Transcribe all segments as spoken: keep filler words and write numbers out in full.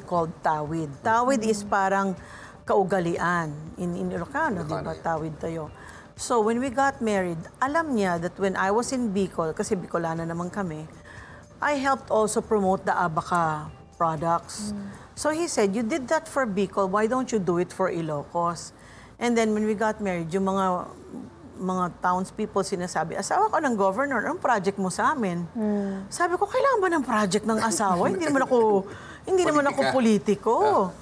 called tawid. Tawid is parang kaugalian in, in Ilocano, di ba? Tawid tayo. So when we got married, alam niya that when I was in Bicol, kasi Bicolana naman kami, I helped also promote the Abaca products. Mm. So he said, you did that for Bicol, why don't you do it for Ilocos? And then when we got married, yung mga mga townspeople sinasabi, asawa ko ng governor, anong project mo sa amin? Mm. Sabi ko, kailangan ba ng project ng asawa? hindi naman ako, hindi naman ako politiko.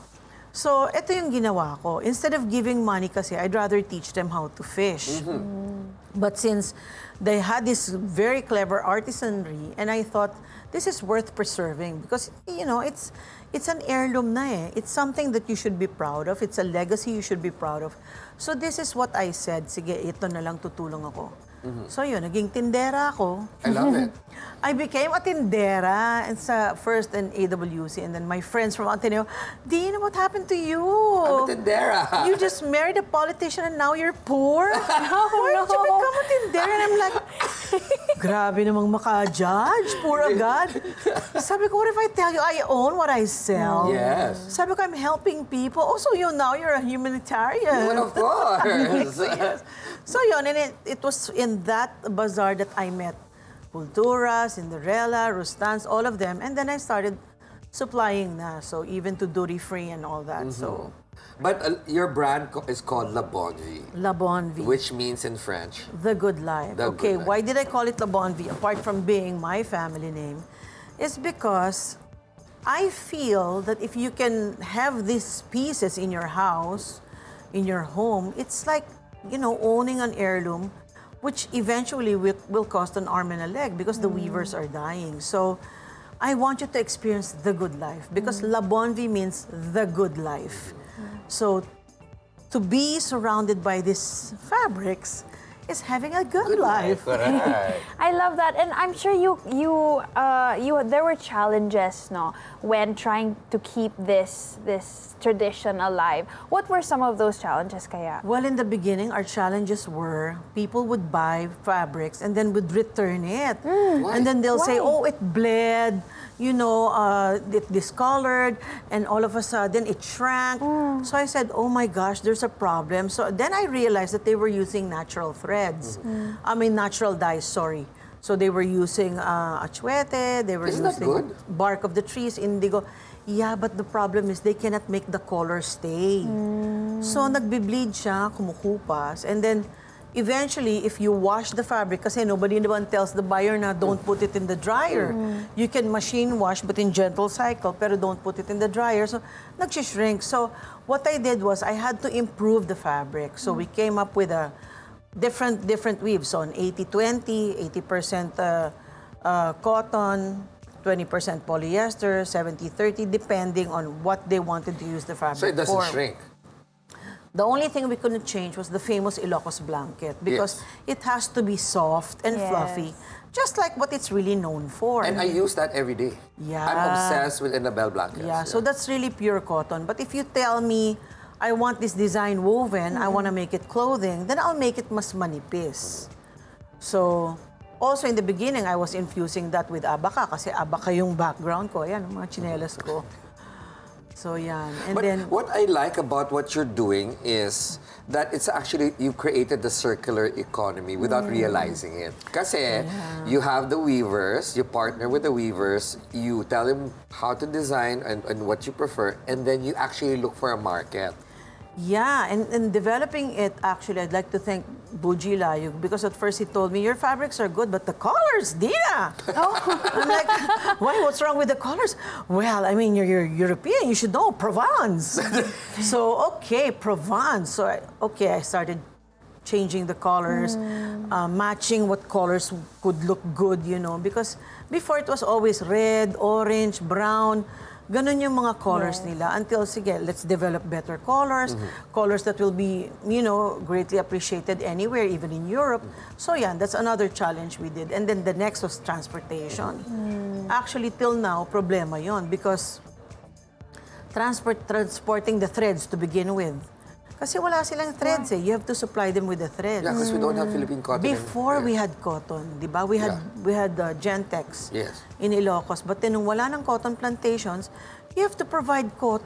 So, ito yung ginawa ko. Instead of giving money kasi, I'd rather teach them how to fish. Mm-hmm. Mm. But since they had this very clever artisanry, and I thought, this is worth preserving because, you know, it's it's an heirloom na eh. It's something that you should be proud of. It's a legacy you should be proud of. So this is what I said, sige, ito na lang tutulong ako. Mm-hmm. So yun, naging tindera ako. I love it. I became a tindera and sa first in A W C, and then my friends from Ateneo, Dean, what happened to you? I'm a tindera. You just married a politician and now you're poor? No, Why no. did you become a tindera? And I'm like, grabe namang maka-judge, poor agad. Sabi ko, what if I tell you I own what I sell? Yes. Sabi ko, I'm helping people. Also, you now you're a humanitarian. Well, of course. Yes. So yun, and it, it was in that bazaar that I met Cultura, Cinderella, Rustans, all of them. And then I started supplying na, so even to duty free and all that. Mm-hmm. So, but uh, your brand co is called La Bonne Vie. La Bonne Vie. Which means in French? The Good Life. The okay, good life. Why did I call it La Bonne Vie, apart from being my family name? It's because I feel that if you can have these pieces in your house, in your home, it's like, you know, owning an heirloom, which eventually will, will cost an arm and a leg because the mm. weavers are dying. So I want you to experience the good life because mm. La Bonne Vie means the good life. Mm. So to be surrounded by these fabrics is having a good, good life. life. I love that, and I'm sure you you uh, you there were challenges, no, when trying to keep this this tradition alive. What were some of those challenges, kaya? Well, in the beginning, our challenges were people would buy fabrics and then would return it, mm. and then they'll Why? say, "Oh, it bled." You know, uh, it discolored, and all of a sudden it shrank. Mm. So I said, oh my gosh, there's a problem. So then I realized that they were using natural threads. Mm. I mean, natural dyes, sorry. So they were using uh, achuete, they were Isn't that using good? bark of the trees, indigo. Yeah, but the problem is they cannot make the color stay. Mm. So nagbi-bleed siya, kumukupas, and then eventually, if you wash the fabric, kasi nobody naman tells the buyer na don't put it in the dryer. Mm. You can machine wash, but in gentle cycle, pero don't put it in the dryer. So, nagsishrink. So, what I did was, I had to improve the fabric. So, mm. we came up with a different different weaves. So, an eighty twenty, eighty percent uh, uh, cotton, twenty percent polyester, seventy thirty, depending on what they wanted to use the fabric for. So, it doesn't for. shrink? The only thing we couldn't change was the famous Ilocos blanket because yes. it has to be soft and yes. fluffy, just like what it's really known for. And I use that every day. Yeah. I'm obsessed with Annabelle blankets. Yeah, yeah, so that's really pure cotton. But if you tell me, I want this design woven, mm-hmm. I want to make it clothing, then I'll make it mas manipis. So, also in the beginning, I was infusing that with Abaca kasi Abaca yung background ko. Ayan, mga chinelas ko. So, yan. And but then, what I like about what you're doing is that it's actually, you created the circular economy without mm. realizing it. Kasi yeah. you have the weavers, you partner with the weavers, you tell them how to design and, and what you prefer, and then you actually look for a market. Yeah, and in developing it, actually, I'd like to thank Buji Layug because at first he told me, your fabrics are good, but the colors, Dina! Oh. I'm like, why? What's wrong with the colors? Well, I mean, you're, you're European, you should know, Provence. So, okay, Provence. So, I, okay, I started changing the colors, mm. uh, matching what colors could look good, you know, because before it was always red, orange, brown. Ganun yung mga colors yes. nila until, sige, let's develop better colors, mm-hmm. colors that will be, you know, greatly appreciated anywhere, even in Europe. Mm-hmm. So, yeah, that's another challenge we did. And then the next was transportation. Mm-hmm. Actually, till now, problema yon because transport transporting the threads to begin with. Kasi wala silang threads eh. You have to supply them with the threads. Yeah, because we don't have Philippine cotton. Before and, we yeah. had cotton, di ba? We had yeah. we had uh, Gentex yes. in Ilocos. But then nung wala ng cotton plantations, you have to provide quota.